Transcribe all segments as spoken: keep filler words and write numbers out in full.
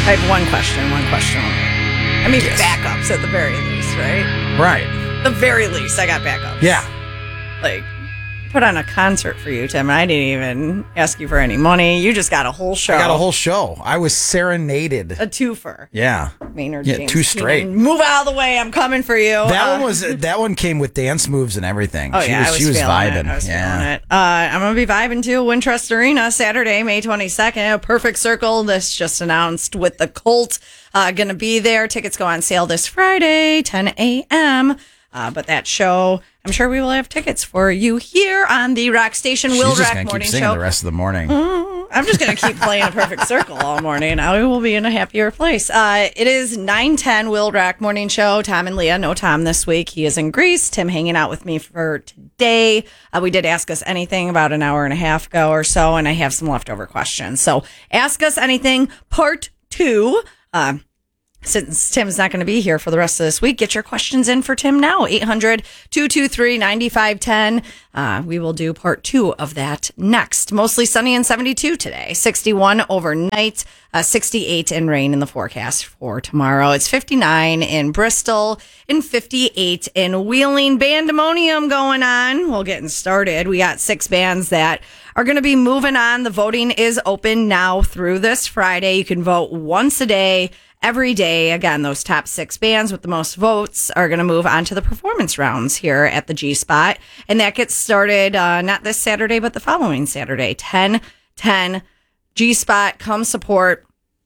I have one question, one question only. I mean, Yes. backups at the very least, right? Right. The very least, I got backups. Yeah. Like, put on a concert for you, Tim. I didn't even ask you for any money. You just got a whole show. I got a whole show. I was serenaded. A twofer. Yeah. Maynard Yeah, James two straight. Keenan. Move out of the way. I'm coming for you. That Uh, one was that one came with dance moves and everything. Oh, she yeah, was, I was she was feeling vibing. It. I was yeah. feeling it. Uh, I'm going to be vibing too. Wintrust Arena, Saturday, May twenty-second. A Perfect Circle. This just announced with the Cult. Uh, going to be there. Tickets go on sale this Friday, ten a.m. Uh, but that show, I'm sure we will have tickets for you here on the Rock Station Will She's just Rock gonna Morning keep singing Show. the rest of the morning. Mm, I'm just going to keep playing a Perfect Circle all morning. I will be in a happier place. Uh, it is nine ten Will Rock Morning Show. Tom and Leah. No Tom this week. He is in Greece. Tim hanging out with me for today. Uh, we did Ask Us Anything about an hour and a half ago or so, and I have some leftover questions. So Ask Us Anything part two. Uh, Since Tim's not going to be here for the rest of this week, get your questions in for Tim now. eight hundred, two two three, nine five one zero. Uh, we will do part two of that next. Mostly sunny and seventy-two today. sixty-one overnight, uh, sixty-eight in rain in the forecast for tomorrow. It's fifty-nine in Bristol and fifty-eight in Wheeling. Bandemonium going on. Well, getting started. We got six bands that are going to be moving on. The voting is open now through this Friday. You can vote once a day. Every day, again, those top six bands with the most votes are going to move on to the performance rounds here at the G-Spot. And that gets started uh, not this Saturday, but the following Saturday, ten ten G-Spot. Come support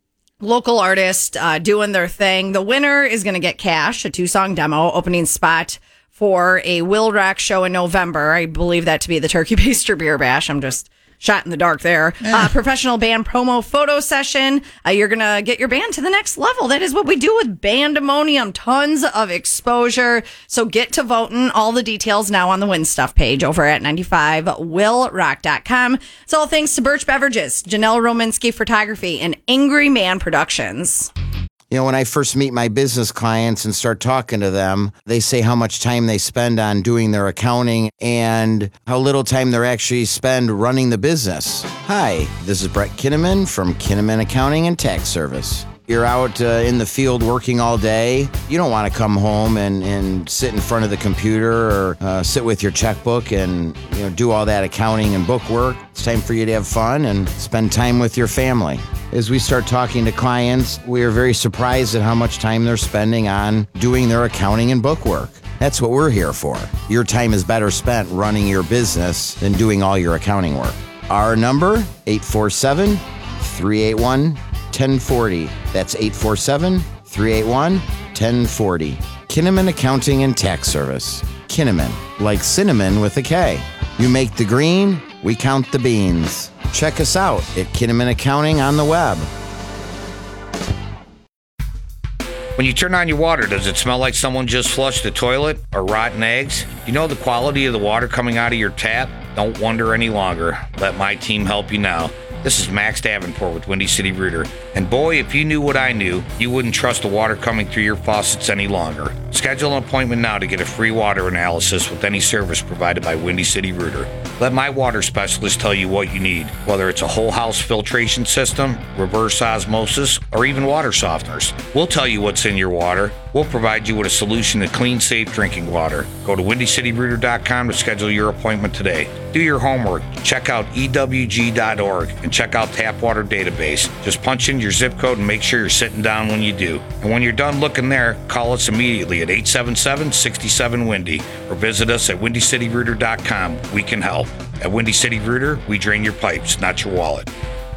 local artists uh, doing their thing. The winner is going to get cash, a two-song demo, opening spot for a Will Rock show in November. I believe that to be the Turkey Baster Beer Bash. I'm just shot in the dark there. Uh, professional band promo photo session. Uh, you're going to get your band to the next level. That is what we do with Bandemonium. Tons of exposure. So get to voting. All the details now on the Win Stuff page over at ninety-five will rock dot com. It's all thanks to Birch Beverages, Janelle Romanski Photography, and Angry Man Productions. You know, when I first meet my business clients and start talking to them, they say how much time they spend on doing their accounting and how little time they actually spend running the business. Hi, this is Brett Kinnaman from Kinnaman Accounting and Tax Service. You're out uh, in the field working all day. You don't want to come home and, and sit in front of the computer or uh, sit with your checkbook and you know do all that accounting and book work. It's time for you to have fun and spend time with your family. As we start talking to clients, we are very surprised at how much time they're spending on doing their accounting and book work. That's what we're here for. Your time is better spent running your business than doing all your accounting work. Our number, eight four seven, three eight one, one oh four oh. That's eight four seven, three eight one, one oh four oh. Kinnaman Accounting and Tax Service. Kinnaman, like cinnamon with a K. You make the green, we count the beans. Check us out at Kinnaman Accounting on the web. When you turn on your water, does it smell like someone just flushed the toilet or rotten eggs? You know the quality of the water coming out of your tap? Don't wonder any longer. Let my team help you now. This is Max Davenport with Windy City Rooter. And boy, if you knew what I knew, you wouldn't trust the water coming through your faucets any longer. Schedule an appointment now to get a free water analysis with any service provided by Windy City Rooter. Let my water specialist tell you what you need, whether it's a whole house filtration system, reverse osmosis, or even water softeners. We'll tell you what's in your water. We'll provide you with a solution to clean, safe drinking water. Go to windy city rooter dot com to schedule your appointment today. Do your homework. Check out E W G dot org and check out Tap Water Database. Just punch in your zip code and make sure you're sitting down when you do. And when you're done looking there, call us immediately at eight seven seven, six seven, Windy or visit us at windy city rooter dot com. We can help. At Windy City Rooter, we drain your pipes, not your wallet.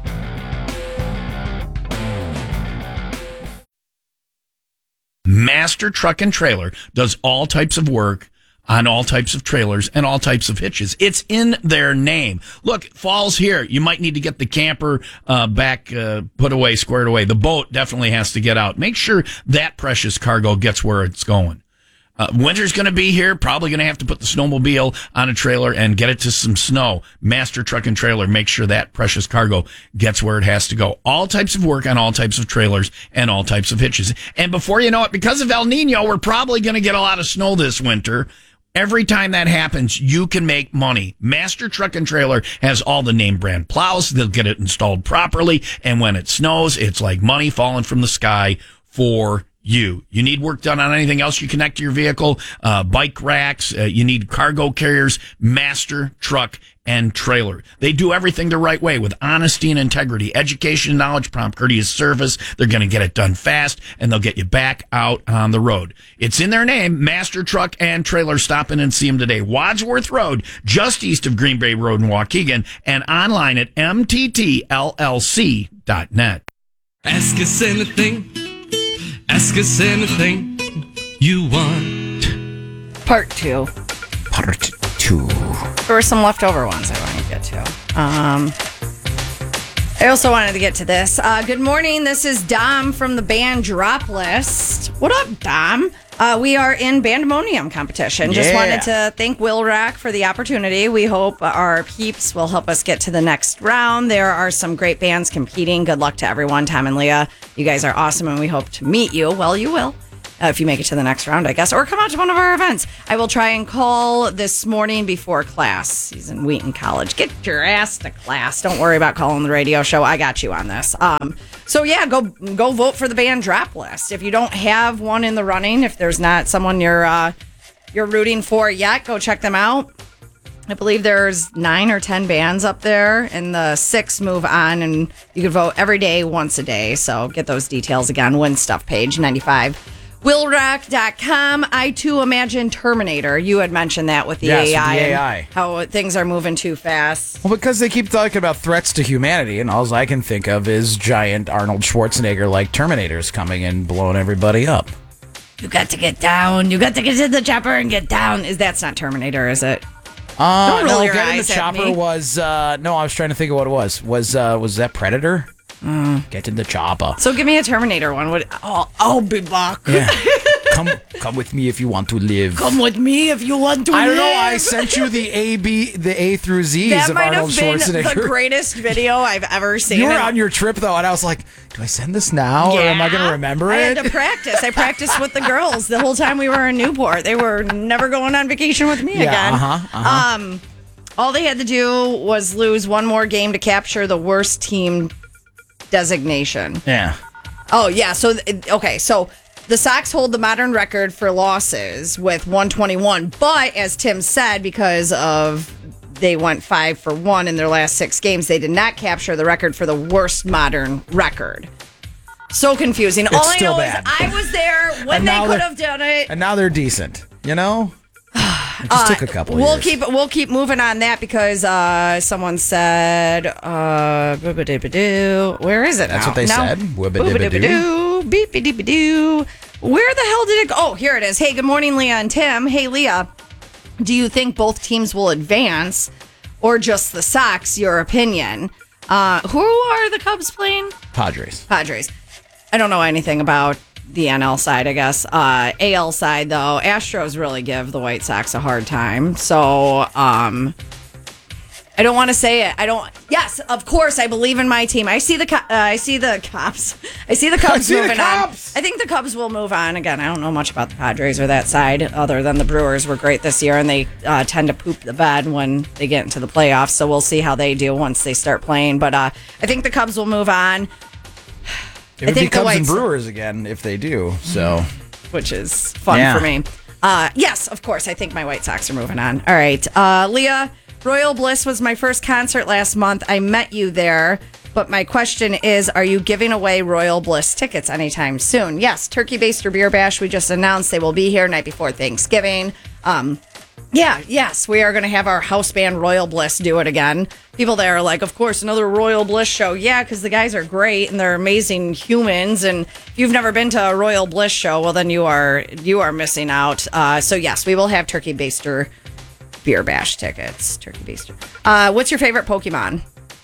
Master Truck and Trailer does all types of work on all types of trailers and all types of hitches. It's in their name. Look, fall's here. You might need to get the camper uh, back, uh, put away, squared away. The boat definitely has to get out. Make sure that precious cargo gets where it's going. Uh, winter's going to be here. Probably going to have to put the snowmobile on a trailer and get it to some snow. Master Truck and Trailer. Make sure that precious cargo gets where it has to go. All types of work on all types of trailers and all types of hitches. And before you know it, because of El Nino, we're probably going to get a lot of snow this winter. Every time that happens, you can make money. Master Truck and Trailer has all the name brand plows. They'll get it installed properly. And when it snows, it's like money falling from the sky for you. You need work done on anything else you connect to your vehicle, uh, bike racks, uh, you need cargo carriers, Master Truck and Trailer. They do everything the right way with honesty and integrity, education, knowledge, prompt, courteous service. They're going to get it done fast, and they'll get you back out on the road. It's in their name, Master Truck and Trailer. Stop in and see them today. Wadsworth Road, just east of Green Bay Road in Waukegan, and online at m t t l l c dot net. Ask us anything. Ask us anything you want. Part two. Part two. There were some leftover ones I wanted to get to. Um, I also wanted to get to this. Uh, good morning. This is Dom from the band Drop List. What up, Dom? Uh, we are in Bandemonium competition. Just Yeah. wanted to thank Will Rack for the opportunity. We hope our peeps will help us get to the next round. There are some great bands competing. Good luck to everyone. Tom and Leah, you guys are awesome, and we hope to meet you. Well, you will. Uh, if you make it to the next round, I guess, or come out to one of our events. I will try and call this morning before class. He's in Wheaton College. Get your ass to class. Don't worry about calling the radio show. I got you on this. Um, so yeah, go go vote for the band Drop List. If you don't have one in the running, if there's not someone you're uh, you're rooting for yet, go check them out. I believe there's nine or ten bands up there, and the six move on, and you can vote every day, once a day. So get those details again. Win Stuff page ninety-five. will rack dot com. I too imagine Terminator. You had mentioned that with the Yes, A I. with the and A I. how things are moving too fast. Well, because they keep talking about threats to humanity, and all I can think of is giant Arnold Schwarzenegger-like Terminators coming and blowing everybody up. You got to get down. You got to get to the chopper and get down. Is That's not Terminator, is it? Uh, Don't roll no, your Get in the eyes at Chopper me. was, uh, no, I was trying to think of what it was. Was uh, was that Predator? Mm. Get in the Chopper. So give me a Terminator one. What? Oh, I'll be back. Yeah. come come with me if you want to live. Come with me if you want to I don't know. live. I sent you the A, B, the A through Z's That of might Arnold have been Schwarzenegger. the greatest video I've ever seen. You were And- on your trip though, and I was like, "Do I send this now, or am I going to remember I it?" had to practice. I practiced with the girls the whole time we were in Newport. They were never going on vacation with me Yeah, again. uh-huh, uh-huh. Um, all they had to do was lose one more game to capture the worst team designation. Yeah. Oh, yeah. So, th- okay. So the Sox hold the modern record for losses with one twenty-one. But as Tim said, because of they went five for one in their last six games, they did not capture the record for the worst modern record. So confusing. All I still know bad. is I was there when And they now could they're- have done it. And now they're decent. You know. It just took a couple. We'll years. keep we'll keep moving on that because uh, someone said uh, boo-ba-doo-ba-doo. Where is it? That's now? what they No. said. Whoop-a-dibba-doo. Boo-ba-dibba-doo, beep-a-dibba-doo. Where the hell did it go? Oh, here it is. Hey, good morning, Leah and Tim. Hey, Leah, do you think both teams will advance or just the Sox? Your opinion. Uh, who are the Cubs playing? Padres. Padres. I don't know anything about the N L side, I guess. Uh, A L side, though, Astros really give the White Sox a hard time. So, um, I don't want to say it. I don't. Yes, of course, I believe in my team. I see the. Uh, I see the Cubs. I see the Cubs see the moving Cubs. on. I think the Cubs will move on again. I don't know much about the Padres or that side, other than the Brewers were great this year, and they uh, tend to poop the bed when they get into the playoffs. So we'll see how they do once they start playing. But uh, I think the Cubs will move on. It would be think the Cubs and Whites- Brewers again if they do. So which is fun Yeah. for me. Uh, yes, of course. I think my White Sox are moving on. All right. Uh, Leah, Royal Bliss was my first concert last month. I met you there. But my question is, are you giving away Royal Bliss tickets anytime soon? Yes, Turkey Baster Beer Bash. We just announced they will be here night before Thanksgiving. Um, yeah, yes, we are going to have our house band Royal Bliss do it again. People there are like, of course, another Royal Bliss show. Yeah, because the guys are great and they're amazing humans. And if you've never been to a Royal Bliss show, well, then you are you are missing out. Uh, so yes, we will have Turkey Baster Beer Bash tickets. Turkey Baster. Uh, what's your favorite Pokemon?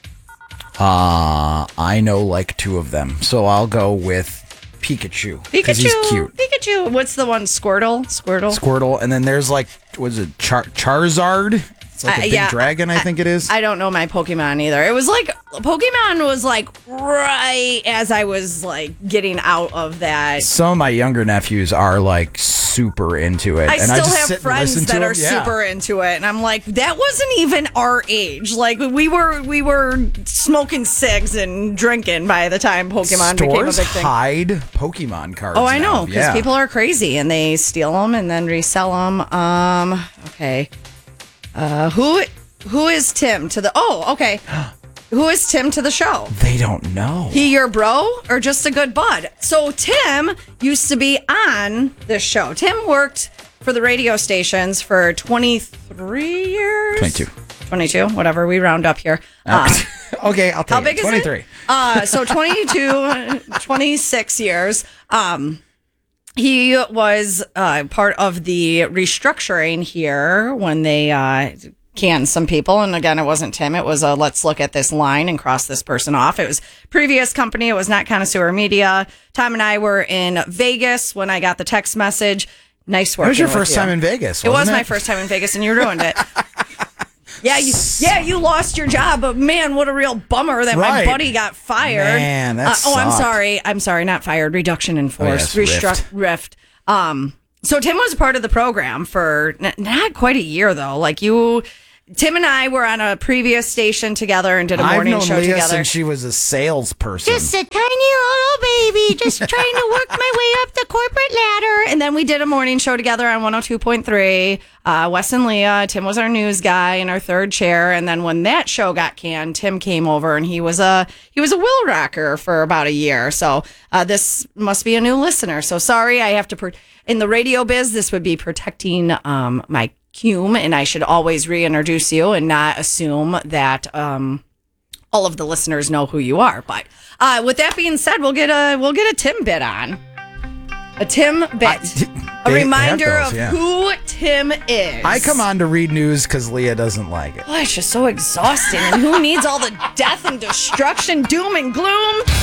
uh, I know like two of them. So I'll go with Pikachu. Because Pikachu. he's cute. Pikachu. What's the one? Squirtle. Squirtle. Squirtle. And then there's like, what is it? Char- Charizard? It's like a Uh, big yeah, dragon, I, think it is. I don't know my Pokemon either. It was like Pokemon was like right as I was like getting out of that. Some of my younger nephews are like super into it. I and still I just have sit and friends listen to that are them. Yeah. super into it, and I'm like, that wasn't even our age. Like we were, we were smoking cigs and drinking by the time Pokemon became a Stores big thing. hide Pokemon cards. Oh, I now. know, because Yeah. people are crazy and they steal them and then resell them. Um, okay, uh, who who is Tim to the? Oh, okay, who is Tim to the show? They don't know. He your bro or just a good bud? So Tim used to be on this show. Tim worked for the radio stations for twenty-three years. twenty-two. twenty-two, whatever. We round up here. Uh, Okay, I'll take how it. big is twenty-three. it? Uh, so twenty-two, twenty-six years. Um, he was uh, part of the restructuring here when they uh, canned some people. And again, it wasn't Tim. It was a let's look at this line and cross this person off. It was previous company. It was not Connoisseur Media. Tom and I were in Vegas when I got the text message. Nice work. It was your first time in Vegas, It was wasn't my it? first time in Vegas, and you ruined it. Yeah, you, yeah, you lost your job, but man, what a real bummer that Right. my buddy got fired. Man, that Uh, oh, I'm sucked. sorry. I'm sorry, not fired. Reduction in force. yes, Restruct rift. Um, so Tim was a part of the program for n- not quite a year though. Like you, Tim and I were on a previous station together and did a I've morning known show Leah together. since she was a salesperson. Just a tiny little baby, just trying to work my way up the corporate ladder. And then we did a morning show together on one oh two point three. Uh, Wes and Leah. Tim was our news guy in our third chair. And then when that show got canned, Tim came over and he was a he was a Will Rocker for about a year. So uh, this must be a new listener. So sorry, I have to. Pro- in the radio biz, this would be protecting um, my cume, and I should always reintroduce you and not assume that. Um, all of the listeners know who you are. But uh, with that being said, we'll get a we'll get a Tim bit on. A Tim bit. I- a they- they reminder have those, of yeah. who Tim is. I come on to read news because Leah doesn't like it. Oh, it's just so exhausting. And who needs all the death and destruction, doom and gloom?